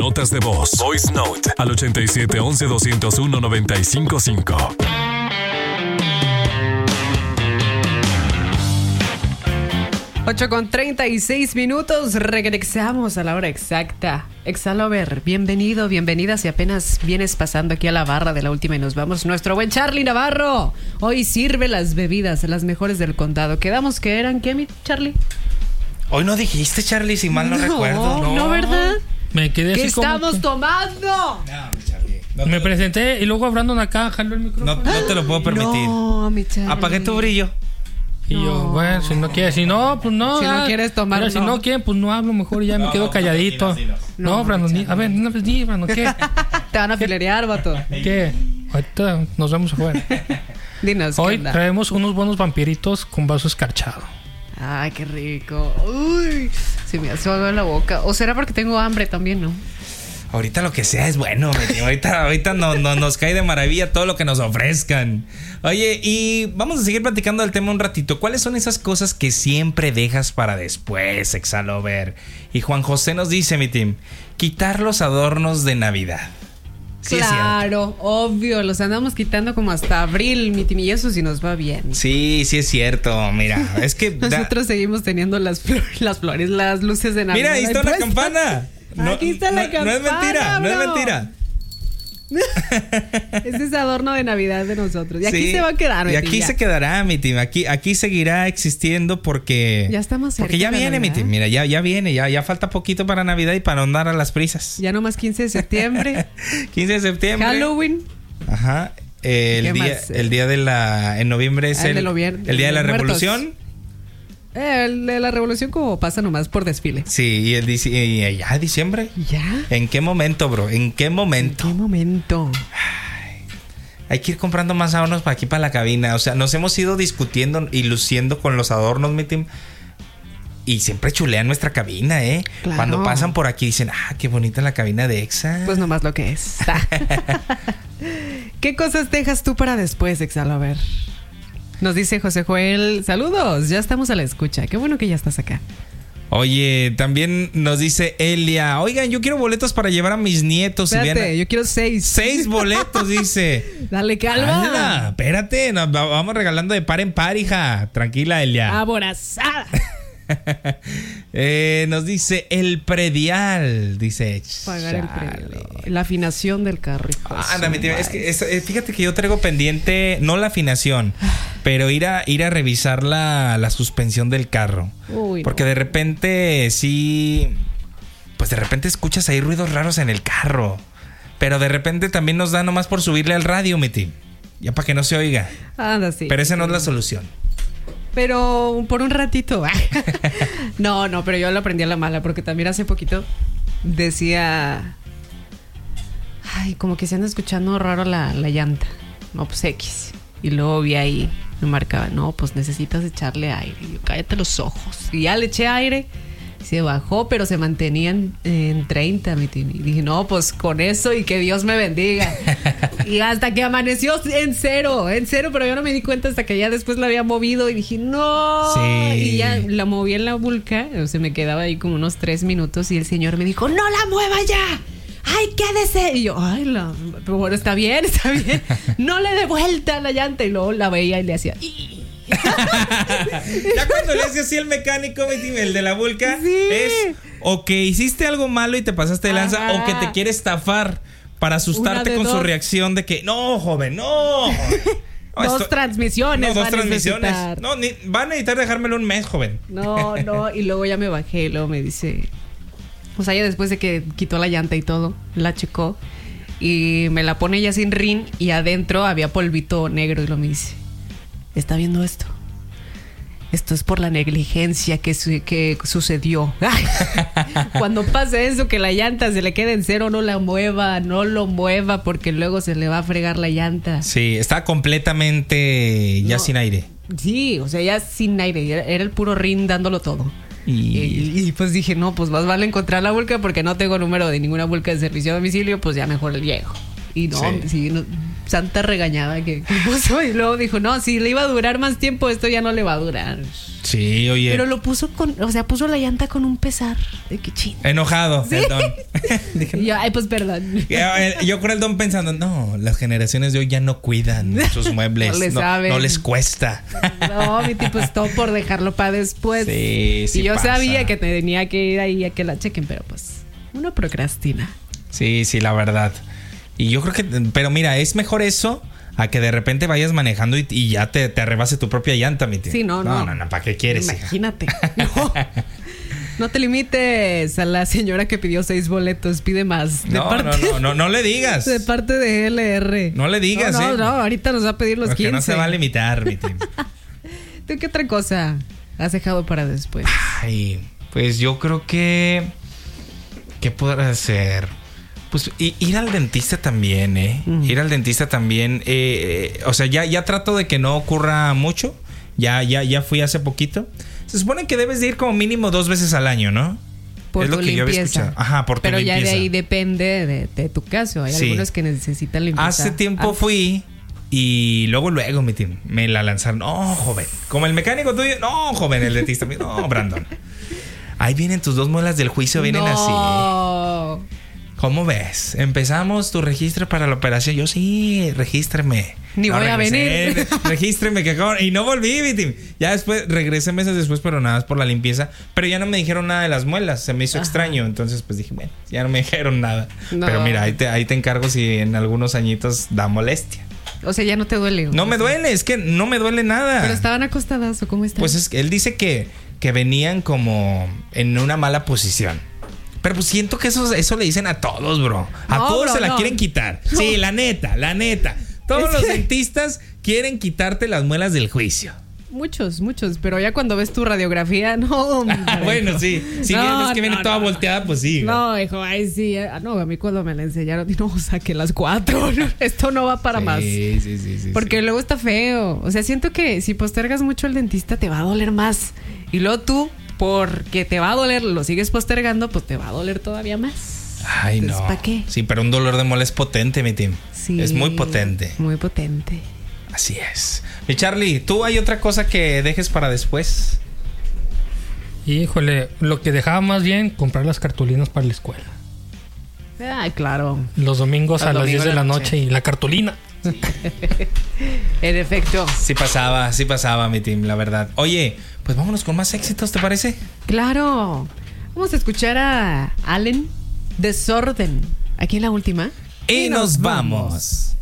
notas de voz. Voice Note al 8711-201-955. 8:36. Regresamos a la hora exacta. Exalover, bienvenido, bienvenida. Si apenas vienes pasando aquí a la barra de La Última y nos vamos, nuestro buen Charlie Navarro hoy sirve las bebidas, las mejores del condado. Quedamos que eran, ¿qué, mi Charlie? Hoy no dijiste, Charlie, si mal no recuerdo. No, ¿verdad? Me quedé ¿Qué así como estamos que... tomando? No, Charlie. Me presenté y luego Brandon acá jaló el micrófono. No te lo puedo permitir. No, mi Charlie. Apagué tu brillo. Y yo, bueno, si no quieres, si no, pues no. Si no quieres tomar, mira, no. Si no quieren, pues no hablo mejor y ya me quedo calladito. Así no. No, Brandon, a ver, no, di, Brandon, ¿qué? Te van a filerear, vato. ¿Qué? Ahorita nos vemos afuera. Dinos, Hoy ¿qué onda? traemos unos buenos vampiritos con vaso escarchado. Ay, qué rico. Uy, se me hace agua en la boca. O será porque tengo hambre también, ¿no? Ahorita lo que sea es bueno, Meti. Ahorita no, nos cae de maravilla todo lo que nos ofrezcan. Oye, y vamos a seguir platicando del tema un ratito. ¿Cuáles son esas cosas que siempre dejas para después, Exalover? Y Juan José nos dice, mi team, quitar los adornos de Navidad. Sí, claro, obvio. Los andamos quitando como hasta abril, mi team, y eso sí nos va bien. Sí es cierto. Mira, es que... Nosotros seguimos teniendo las flores, las luces de Navidad. Mira, ahí está una campana. Aquí está la campana. No es mentira, bro. no es mentira. Ese es adorno de Navidad de nosotros. Y aquí se va a quedar, y aquí se quedará, mi team. Aquí seguirá existiendo porque... Ya estamos cerca. Porque ya de viene, mi Navidad. team. Mira, ya viene. Ya falta poquito para Navidad y para no andar a las prisas. Ya nomás 15 de septiembre. 15 de septiembre. Halloween. Ajá. ¿Qué más? El día de la... En noviembre es el día de la Revolución. El de la Revolución como pasa nomás por desfile. Sí, y ya diciembre. ¿Ya? ¿En qué momento, bro? ¿En qué momento? ¿En qué momento? Hay que ir comprando más adornos para aquí, para la cabina. O sea, nos hemos ido discutiendo y luciendo con los adornos, mi team. Y siempre chulean nuestra cabina, ¿eh? Claro. Cuando pasan por aquí dicen, qué bonita la cabina de Exa. Pues nomás lo que es. ¿Qué cosas dejas tú para después, Exalo? A ver. Nos dice José Joel, saludos, ya estamos a la escucha. Qué bueno que ya estás acá. Oye, también nos dice Elia, oigan, yo quiero boletos para llevar a mis nietos. Espérate, yo quiero 6. 6 boletos, dice. Dale, calma. Anda, espérate, nos vamos regalando de par en par, hija. Tranquila, Elia. Aborazada. Nos dice el predial, dice. Pagar el predial. La afinación del carro. Anda, mi tía, es que fíjate que yo traigo pendiente, no la afinación, pero ir a revisar la suspensión del carro. Uy, porque no. de repente sí, pues de repente escuchas ahí ruidos raros en el carro. Pero de repente también nos da nomás por subirle al radio, mi tía. Ya para que no se oiga. Anda, sí. Pero esa no es la solución. Pero por un ratito. No, pero yo lo aprendí a la mala. Porque también hace poquito decía... Ay, como que se anda escuchando raro la llanta. No, pues X. Y luego vi ahí, me marcaba, no, pues necesitas echarle aire. Y yo, cállate los ojos. Y ya le eché aire. Se bajó, pero se mantenía en 30, mi tío. Y dije, no, pues con eso y que Dios me bendiga. Y hasta que amaneció en cero, pero yo no me di cuenta hasta que ya después la había movido y dije, no. Sí. Y ya la moví en la vulca, o sea, me quedaba ahí como unos 3 minutos y el señor me dijo, no la mueva ya. ¡Ay, quédese! Y yo, pero bueno, está bien. No le dé vuelta a la llanta. Y luego la veía y le hacía... Ya cuando le hace así el mecánico, el de la vulca, sí. Es o que hiciste algo malo y te pasaste de lanza, o que te quiere estafar para asustarte con su reacción de que no, joven, no. Dos transmisiones. No, 2 transmisiones. No, van a necesitar dejármelo un mes, joven. No, y luego ya me bajé y luego me dice... O sea, ya después de que quitó la llanta y todo, la checó y me la pone ya sin rin y adentro había polvito negro y lo me dice, ¿está viendo esto? Esto es por la negligencia que sucedió. Cuando pase eso, que la llanta se le quede en cero, no lo mueva porque luego se le va a fregar la llanta. Sí, está completamente ya sin aire. Sí, o sea, ya sin aire, era el puro rin dándolo todo. Y pues dije, no, pues más vale encontrar la vulca porque no tengo número de ninguna vulca de servicio a domicilio, pues ya mejor el viejo. Y no, sí. no santa regañada que puso. Y luego dijo, no, si le iba a durar más tiempo, esto ya no le va a durar. Sí, oye. Pero lo puso puso la llanta con un pesar. De que ching. Enojado, ¿Sí? el don. Dije, Y yo, ay, pues perdón. yo con el don pensando, no, las generaciones de hoy ya no cuidan sus muebles. No le saben. No les cuesta. No, mi tipo es todo por dejarlo para después. Sí, sí y yo pasa. sabía que tenía que ir ahí a que la chequen, pero pues uno procrastina. Sí, la verdad. Y yo creo que, pero mira, es mejor eso a que de repente vayas manejando y ya te arrebase tu propia llanta, mi tío. Sí, no. No, ¿para qué quieres, hija? Imagínate. No te limites a la señora que pidió 6 boletos, pide más. No le digas. De parte de LR. No le digas, No, ahorita nos va a pedir los porque 15. no se va a limitar, mi tío. ¿Tú qué otra cosa has dejado para después? Ay, pues yo creo que... ¿Qué podrá hacer? Pues ir al dentista también, Ir al dentista también. O sea, ya trato de que no ocurra mucho. Ya fui hace poquito. Se supone que debes de ir como mínimo 2 veces al año, ¿no? Por es lo tu que yo había limpieza. escuchado. Ajá, por tu Pero limpieza. ya de ahí depende de tu caso. Hay algunos que necesitan limpieza. Hace tiempo fui y luego mi team me la lanzaron. No, joven. Como el mecánico tuyo. No, joven, el dentista. No, Brandon. Ahí vienen tus 2 muelas del juicio, vienen así. ¿Cómo ves? Empezamos tu registro para la operación. Yo sí, regístreme. Ni voy a venir. Regístreme que acabo. Y no volví, mi team. Ya después, regresé meses después, pero nada más por la limpieza. Pero ya no me dijeron nada de las muelas. Se me hizo extraño. Entonces, pues dije, bueno, ya no me dijeron nada. No. Pero mira, ahí te encargo si en algunos añitos da molestia. O sea, ya no te duele. No me duele, es que no me duele nada. Pero estaban acostadas o cómo están. Pues es que él dice que venían como en una mala posición. Pero pues siento que eso le dicen a todos, bro. A todos se la quieren quitar. No. Sí, la neta. Todos los dentistas quieren quitarte las muelas del juicio. Muchos. Pero ya cuando ves tu radiografía, no. Bueno, sí. Si ves que viene toda volteada, pues sí. No, hijo, ay, sí. No, a mí cuando me la enseñaron, no, saqué las 4. Esto no va para más. Sí. Porque luego está feo. O sea, siento que si postergas mucho el dentista, te va a doler más. Y luego tú, porque te va a doler, lo sigues postergando, pues te va a doler todavía más. Ay, entonces, no. ¿Para qué? Sí, pero un dolor de muela es potente, mi team. Sí. Es muy potente. Muy potente. Así es. Y Charlie, ¿tú hay otra cosa que dejes para después? Híjole, lo que dejaba más bien, comprar las cartulinas para la escuela. Ay, claro. Los domingos a las 10 de la noche y la cartulina. Sí. En efecto. Sí pasaba, mi team, la verdad. Oye, pues vámonos con más éxitos, ¿te parece? Claro. Vamos a escuchar a Allen, Desorden. Aquí en la última. Y nos vamos.